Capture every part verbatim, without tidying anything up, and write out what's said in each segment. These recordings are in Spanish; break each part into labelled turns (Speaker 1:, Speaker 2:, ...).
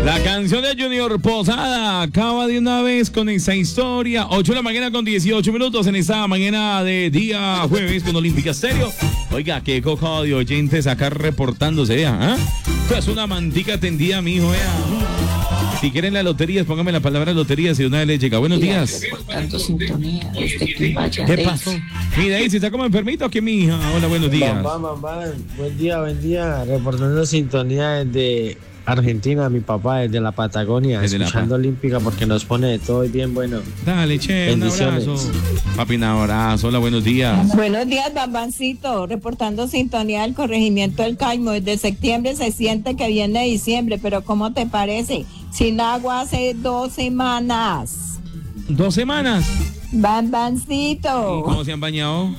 Speaker 1: La canción de Junior Posada acaba de una vez con esa historia. ocho de la mañana con dieciocho minutos en esta mañana de día jueves con Olímpica Estéreo. Oiga, qué coco de oyentes acá reportándose, ¿eh? Esto es una mantica tendida, mijo, vea. Si quieren la lotería, póngame la palabra lotería si una vez les llega. Buenos días.
Speaker 2: Sintonía desde que vaya.
Speaker 1: ¿Qué pasó? Mira, ahí, si está como enfermito, ¿qué, mi hija? Hola, buenos días.
Speaker 3: Mamá, mamá, buen día, buen día. Reportando sintonía desde Argentina, mi papá, desde la Patagonia,
Speaker 1: Desde la
Speaker 3: escuchando
Speaker 1: Pa-
Speaker 3: Olímpica porque nos pone de todo y bien bueno.
Speaker 1: Dale, che, un
Speaker 3: Bendiciones.
Speaker 1: abrazo. Papi, un abrazo. Hola, buenos días.
Speaker 4: Buenos días, Bambancito, reportando sintonía del corregimiento del Caimo. Desde septiembre se siente que viene diciembre, pero ¿cómo te parece? Sin agua hace dos semanas.
Speaker 1: ¿Dos semanas? ¿Y
Speaker 4: Bambancito.
Speaker 1: cómo se han bañado?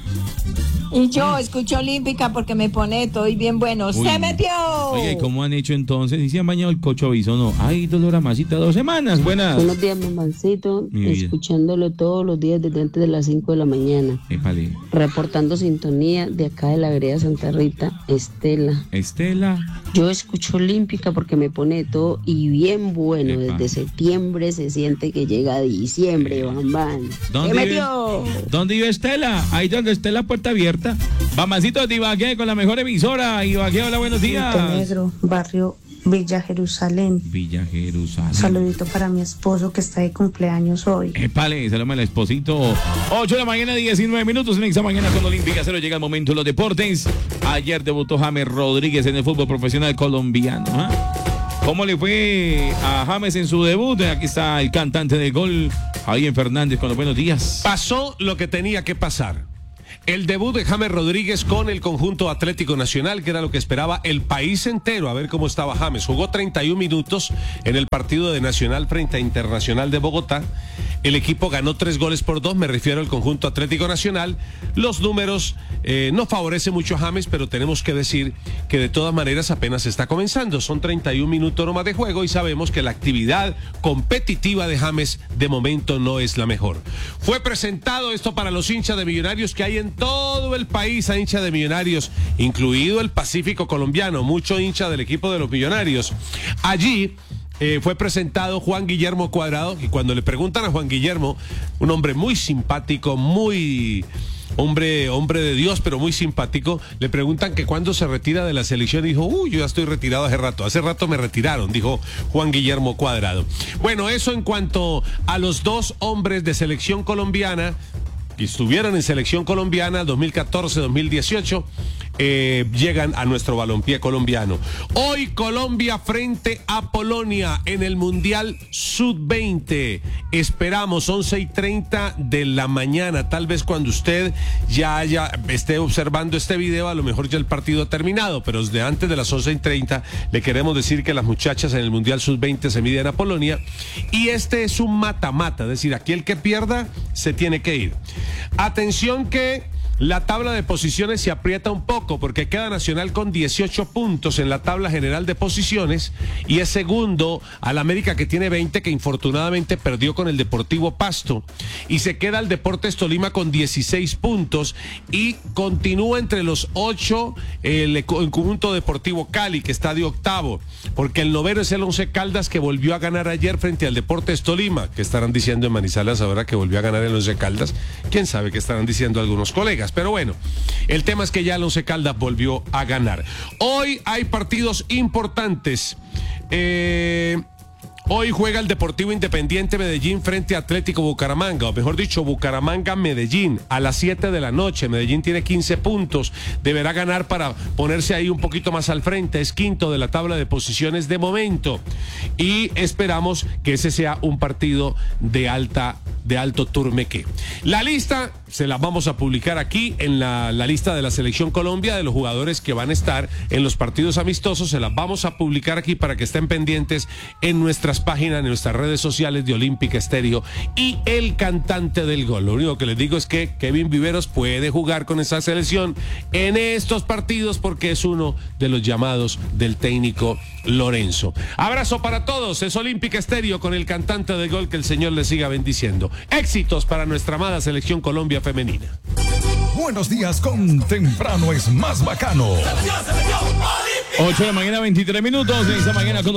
Speaker 4: Y yo escucho Olímpica porque me pone todo y bien bueno.
Speaker 1: Uy.
Speaker 4: ¡Se metió!
Speaker 1: Oye, ¿y cómo han hecho entonces? ¿Y se han bañado el cochovizo o no? Ay, dolor a masita, dos semanas. Buenas.
Speaker 2: Buenos días, Mamancito,
Speaker 1: Mi vida.
Speaker 2: escuchándolo todos los días desde antes de las cinco de la mañana.
Speaker 1: Épale.
Speaker 2: Reportando sintonía de acá de la vereda Santa Rita, Estela.
Speaker 1: Estela.
Speaker 2: Yo escucho Olímpica porque me pone de todo y bien bueno.
Speaker 1: Epa.
Speaker 2: Desde septiembre se siente que llega diciembre, bam, bam.
Speaker 1: ¿Dónde
Speaker 2: ¡Se
Speaker 1: vive?
Speaker 2: metió!
Speaker 1: ¿Dónde vive Estela? Ahí donde esté la puerta abierta. Mamancito de Ibagué con la mejor emisora. Ibagué, hola, buenos días.
Speaker 5: Negro, barrio Villa Jerusalén.
Speaker 1: Villa Jerusalén.
Speaker 5: Saludito para mi esposo que está de cumpleaños hoy.
Speaker 1: Épale, saludame al esposito. ocho de la mañana, diecinueve minutos. En esta mañana con Olímpica Cero llega el momento de los deportes. Ayer debutó James Rodríguez en el fútbol profesional colombiano. ¿Ah? ¿Cómo le fue a James en su debut? Aquí está el cantante del gol, Javier Fernández, con los buenos días.
Speaker 6: Pasó lo que tenía que pasar. El debut de James Rodríguez con el conjunto Atlético Nacional, que era lo que esperaba el país entero, a ver cómo estaba James. Jugó treinta y un minutos en el partido de Nacional frente a Internacional de Bogotá. El equipo ganó tres goles por dos, me refiero al conjunto Atlético Nacional. Los números eh, no favorecen mucho a James, pero tenemos que decir que de todas maneras apenas está comenzando. Son treinta y un minutos nomás de juego y sabemos que la actividad competitiva de James de momento no es la mejor. Fue presentado esto para los hinchas de Millonarios que hay en todo el país, a hinchas de Millonarios, incluido el Pacífico colombiano, mucho hincha del equipo de los Millonarios. Allí Eh, fue presentado Juan Guillermo Cuadrado, y cuando le preguntan a Juan Guillermo, un hombre muy simpático, muy hombre, hombre de Dios, pero muy simpático, le preguntan que cuándo se retira de la selección y dijo, uy, yo ya estoy retirado hace rato, hace rato me retiraron, dijo Juan Guillermo Cuadrado. Bueno, eso en cuanto a los dos hombres de selección colombiana que estuvieron en selección colombiana dos mil catorce dos mil dieciocho, eh, llegan a nuestro balompié colombiano. Hoy Colombia frente a Polonia en el Mundial sub veinte. Esperamos once y treinta de la mañana, tal vez cuando usted ya haya, esté observando este video, a lo mejor ya el partido ha terminado, pero desde antes de las once y treinta le queremos decir que las muchachas en el Mundial sub veinte se miden a Polonia y este es un mata-mata, es decir, aquí el que pierda se tiene que ir. Atención que la tabla de posiciones se aprieta un poco porque queda Nacional con dieciocho puntos en la tabla general de posiciones y es segundo al América que tiene veinte, que infortunadamente perdió con el Deportivo Pasto, y se queda el Deportes Tolima con dieciséis puntos y continúa entre los ocho el, el conjunto Deportivo Cali, que está de octavo, porque el noveno es el Once Caldas, que volvió a ganar ayer frente al Deportes Tolima. ¿Qué estarán diciendo en Manizales ahora que volvió a ganar el Once Caldas? Quién sabe qué estarán diciendo algunos colegas, pero bueno, el tema es que ya el Once Caldas volvió a ganar. Hoy hay partidos importantes. Eh... Hoy juega el Deportivo Independiente Medellín frente a Atlético Bucaramanga, o mejor dicho, Bucaramanga-Medellín, a las siete de la noche. Medellín tiene quince puntos, deberá ganar para ponerse ahí un poquito más al frente, es quinto de la tabla de posiciones de momento, y esperamos que ese sea un partido de alta, de alto turmeque. La lista se la vamos a publicar aquí en la, la lista de la Selección Colombia, de los jugadores que van a estar en los partidos amistosos, se las vamos a publicar aquí para que estén pendientes en nuestras páginas, en nuestras redes sociales de Olímpica Estéreo y el cantante del gol. Lo único que les digo es que Kevin Viveros puede jugar con esa selección en estos partidos porque es uno de los llamados del técnico Lorenzo. Abrazo para todos, es Olímpica Estéreo con el cantante del gol, que el Señor les siga bendiciendo. Éxitos para nuestra amada Selección Colombia femenina.
Speaker 7: Buenos días con Temprano es más bacano.
Speaker 1: ocho de la mañana, veintitrés minutos. De esta mañana con